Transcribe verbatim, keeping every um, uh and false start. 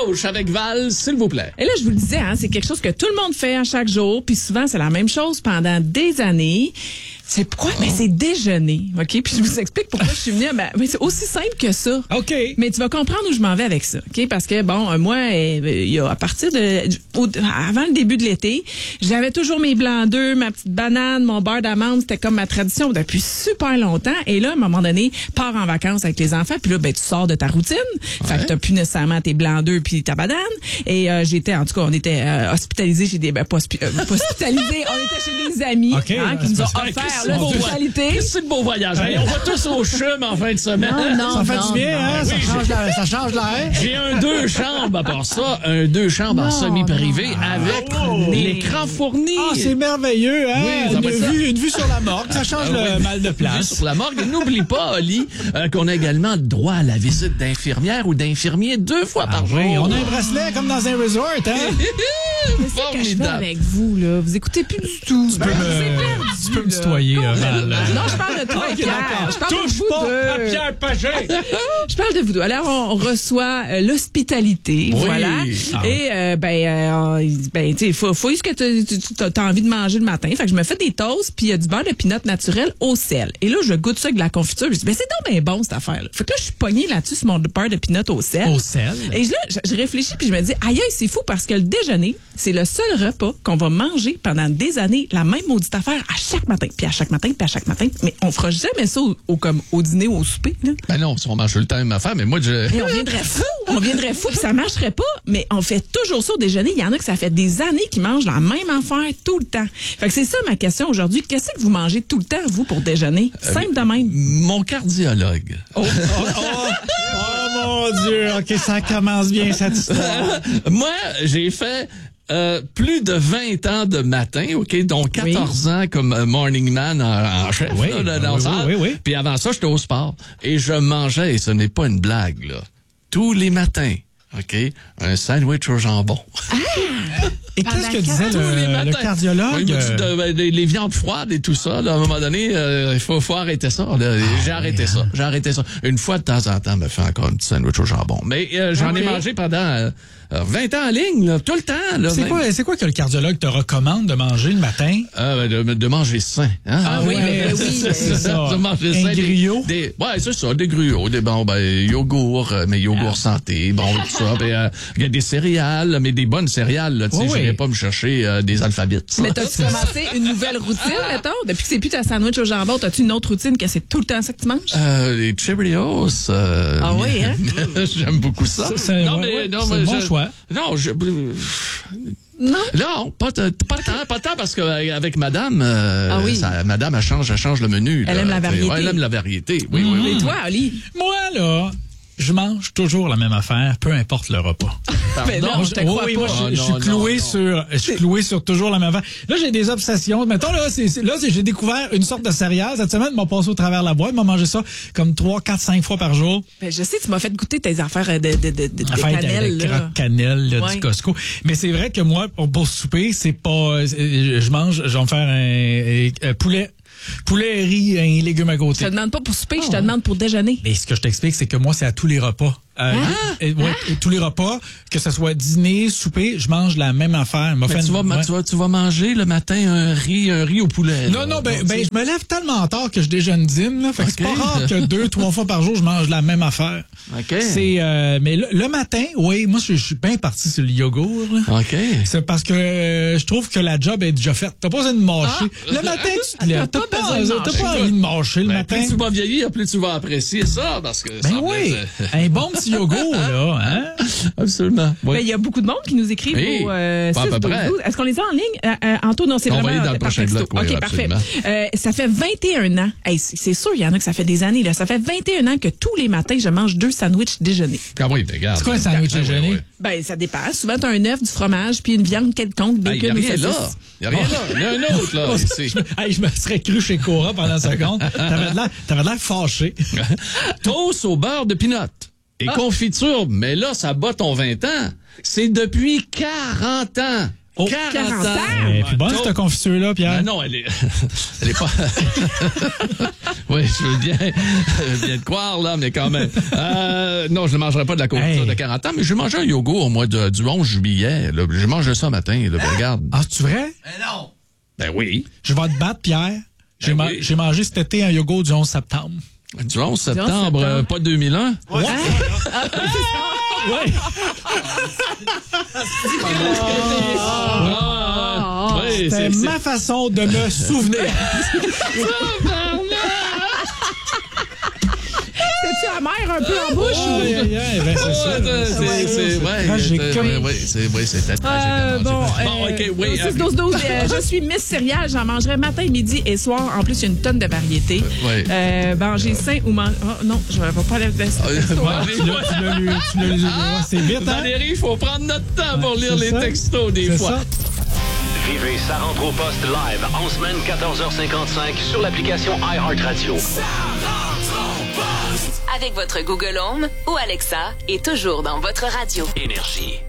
gauche avec Val, s'il vous plaît. Et là, je vous le disais, hein, c'est quelque chose que tout le monde fait à chaque jour, puis souvent, c'est la même chose pendant des années. C'est pourquoi? Ben, c'est déjeuner, OK? Puis je vous explique pourquoi je suis venue. Ben, ben, c'est aussi simple que ça. OK. Mais tu vas comprendre où je m'en vais avec ça, OK? Parce que, bon, moi, il y a, à partir de... Au, avant le début de l'été, j'avais toujours mes blancs d'œufs, ma petite banane, mon beurre d'amande. C'était comme ma tradition depuis super longtemps. Et là, à un moment donné, pars en vacances avec les enfants. Puis là, ben, tu sors de ta routine. Fait Ouais. que t'as plus nécessairement tes blancs d'œufs puis ta banane. Et euh, j'étais, en tout cas, on était euh, hospitalisés chez des... Ben, pas, hospi- euh, pas hospitalisés, on était chez des amis OK, hein, qui nous ont c'est offert Qu'est-ce que là, c'est beau l'hospitalité. Qu'est-ce que c'est le beau voyage? Hey, on va tous au chum en fin de semaine. Non, non, Ça fait non, du bien, non. hein? Ça, Oui, change la, ça change l'air. J'ai un deux chambres à part ça, un deux chambres en Non, semi-privé non. avec Oh. l'écran fourni. Ah, c'est merveilleux, hein? Oui, ça va une, être ça. vue, une vue sur la morgue, ça change Ah le oui, mal de vue place. sur la morgue. Et n'oublie pas, Oli, euh, qu'on a également droit à la visite d'infirmière ou d'infirmier deux fois Ah par jour. oui, on a un bracelet comme dans un resort, hein? Qu'est-ce que je fais Formidable. avec vous, là? Vous écoutez plus du tout. Tu peux me, tu peux me tutoyer, euh, Val. Non, je parle de toi, Ok, Pierre. d'accord. Je parle de Touche vous pas deux. à Pierre Pagé. Je parle de vous deux. Alors, on reçoit euh, l'hospitalité, Oui. voilà. Ah Et, euh, ben, euh, ben tu sais, faut, faut ce que tu as envie de manger le matin. Fait que je me fais des toasts, puis il y a du beurre de pinot naturel au sel. Et là, je goûte ça avec de la confiture. Je dis, ben, c'est donc bien bon, cette affaire-là. Fait que là, je suis pognée là-dessus sur mon beurre de pinot au sel. Au sel. Et là, je, je réfléchis, puis je me dis, aïe, aïe, c'est fou, parce que le déjeuner, c'est le seul repas qu'on va manger pendant des années, la même maudite affaire à chaque matin, puis à chaque matin, puis à chaque matin. Mais on fera jamais ça au, au, comme, au dîner ou au souper, là. Ben non, si on mange tout le temps ma femme, mais moi, je... Et on viendrait fou, on viendrait fou, puis ça marcherait pas, mais on fait toujours ça au déjeuner. Il y en a que ça fait des années qui mangent la même affaire tout le temps. Fait que c'est ça ma question aujourd'hui. Qu'est-ce que vous mangez tout le temps, vous, pour déjeuner? Simple de même. Mon cardiologue. Oh, oh, oh, oh, mon Dieu, OK, ça commence bien cette histoire. Moi, j'ai fait euh, plus de vingt ans de matin, OK, dont quatorze ans comme euh, morning man en, en chef Oui, là, dans oui, ça. oui, oui, oui. Puis avant ça, j'étais au sport. Et je mangeais, et ce n'est pas une blague, là, tous les matins, OK, un sandwich au jambon. Et qu'est-ce que disait Tous les le, matins. le cardiologue? Oui, il m'a dit de- ben, les, les viandes froides et tout ça, là, à un moment donné, euh, il faut, faut arrêter ça. là. J'ai arrêté ça. J'ai arrêté ça. Une fois de temps en temps, me fait encore un petit sandwich au jambon. Mais euh, j'en ai Ok. mangé pendant euh, vingt ans en ligne, là, tout le temps. Là, C'est même. quoi, c'est quoi que le cardiologue te recommande de manger le matin? Euh, de, de manger sain. Hein? Ah oui, ouais, ben c'est oui, ça, ben c'est ça. De manger Un sain. Des- griot? Des, ouais, c'est ça, des gruots, des bon, ben, yogourt, euh, mais yogourt santé, bon, tout ça. Il euh, y a des céréales, mais des bonnes céréales, là, tu sais, Oui, je n'irai oui. pas me chercher euh, des alphabets. Mais t'as-tu commencé une nouvelle routine, mettons? Depuis que c'est plus ta sandwich au jambon, t'as-tu une autre routine que c'est tout le temps ça que tu manges? Euh, les Cheerios. Euh, Ah oui, hein? J'aime beaucoup ça. Ça, c'est- non, ouais, mais, ouais, non, c'est mais un bon je- choix. Non, je, Non? non, pas, t- pas tant, pas tant, parce qu'avec madame, euh, Ah oui. ça, madame, elle change, elle change le menu. Elle là. aime la variété. Ouais, elle aime la variété. Oui, oui, oui. Et toi, Ali? Moi, là, je mange toujours la même affaire, peu importe le repas. Ben non, Moi, je te oui, crois oui, pas. moi, je, Oh, je suis non, cloué non, non. sur, je suis cloué sur toujours la même affaire. Là, j'ai des obsessions. Mettons, là, c'est, c'est- là, c'est- j'ai découvert une sorte de céréales. Cette semaine, ils m'ont passé au travers de la boîte, ils m'ont mangé ça comme trois, quatre, cinq fois par jour. Ben, je sais, tu m'as fait goûter tes affaires de, de, de, de, de Affaire cannelle, de là. croque-cannelle là, Ouais. du Costco. Mais c'est vrai que moi, pour, pour souper, c'est pas... c'est- Je mange, je vais me faire un, un poulet, poulet, riz, un légume à Je côté. te demande pas pour souper, je te demande pour déjeuner. Mais ce que je t'explique, c'est que moi, c'est à tous les repas. Euh, et- ouais, et tous les repas, que ce soit dîner, souper, je mange la même affaire. M'a Mais fait tu, une- vas, ouais. tu, vas, tu vas manger le matin un riz, un riz au poulet. Non, là. non, ben, Donc, ben, tu- je me lève tellement tard que je déjeune dîne, là. Fait que c'est Ok. pas rare que deux, trois fois par jour, je mange la même affaire. OK. C'est, euh, mais le, le matin, oui, moi, je, je suis bien parti sur le yogourt, là. OK. C'est parce que euh, je trouve que la job est déjà faite. T'as pas besoin de mâcher. le matin, tu te lèves. T'as T'as pas, pas besoin de t'as mâcher. pas envie de mâcher le Ben, matin. plus tu vas vieillir, plus tu vas apprécier ça, parce que ça Ben oui, reste, euh, un bon petit yogourt, là, hein? Absolument. Oui. Ben, il y a beaucoup de monde qui nous écrivent Oui, au euh, pas à peu six douze près. douze. Est-ce qu'on les a en ligne? Euh, euh, Anto, non, c'est On va vraiment aller dans le par prochain texto. bloc, oui, OK, parfait. absolument. Euh, ça fait vingt et un ans. Hey, c'est c'est sûr, il y en a que ça fait des années. Là. Ça fait vingt et un ans que tous les matins, je mange deux sandwichs déjeuner. Ah oui, regarde. C'est quoi un sandwich Ah, oui, déjeuner? oui. Ben, ça dépasse. Souvent, t'as un œuf, du fromage, puis une viande quelconque, Il n'y bacon a ou rien là. saucisse. Il n'y a rien là. Il y a un autre, là, ici. Hey, je me serais cru chez Cora pendant une seconde. T'avais de l'air, t'avais de l'air fâché. Toast au beurre de pinot. Et confiture, mais là, ça bat ton vingt ans. C'est depuis quarante ans. Oh, quarante ans. Et puis bonne, cette confiture-là, Pierre. Ben non, elle est, elle est pas. Oui, je veux bien, bien te croire, là, mais quand même. Euh, non, je ne mangerai pas de la confiture Hey. de quarante ans, mais j'ai mangé un yogourt au mois de, du onze juillet. Là. J'ai mangé ça matin, là, ben, regarde. Ah, c'est vrai? Ben non. Ben oui. Je vais te battre, Pierre. J'ai, Ben ma- oui. j'ai mangé cet été un yogourt du onze septembre. Du onze septembre, septembre. euh, pas deux mille un? Ouais. Ouais. Ah, oui, C'est c'est, ma façon de me souvenir. C'était-tu amer un peu en bouche? Aïe, aïe, aïe, ben, c'est ça. c'est, c'est, c'est, ouais, tragique. c'est, ouais, ouais, c'est, ouais, c'était tragique. à Euh, manger. bon, bon, euh, ok, oui. six douze douze, euh, je suis Miss Céréales, j'en mangerai matin, midi et soir. En plus, il y a une tonne de variétés. Ouais. Euh, manger sain ou manger... Oh non, je ne vais pas aller de Euh, Tu l'as, tu l'as lu, tu l'as lu. C'est vite, hein? Valérie, il faut prendre notre temps pour lire C'est les ça. textos des C'est fois. ça. Vivez Ça rentre au poste live en semaine quatorze heures cinquante-cinq sur l'application iHeartRadio. Avec votre Google Home ou Alexa et toujours dans votre radio. Énergie.